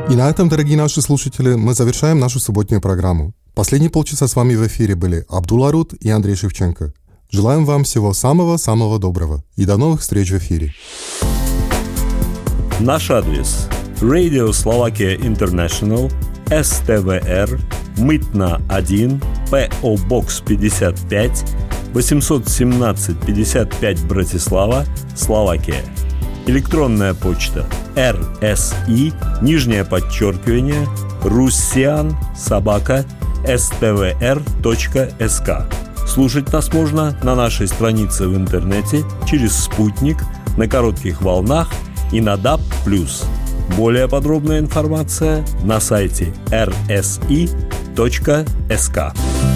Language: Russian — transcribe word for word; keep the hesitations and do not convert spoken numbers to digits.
И на этом, дорогие наши слушатели, мы завершаем нашу субботнюю программу. Последние полчаса с вами в эфире были Абдул Арут и Андрей Шевченко. Желаем вам всего самого-самого доброго и до новых встреч в эфире. Наш адрес: Radio Slovakia International, эс тэ вэ эр, Мытна один, пэ о Box пятьдесят пять, восемьсот семнадцать пятьдесят пять, Братислава, Словакия. Электронная почта: эр эс и, нижнее подчеркивание, руссиан, собака, эс тэ вэ эр точка эс ка. Слушать нас можно на нашей странице в интернете, через спутник, на коротких волнах и на даб плюс. Более подробная информация на сайте эр эс и точка эс ка.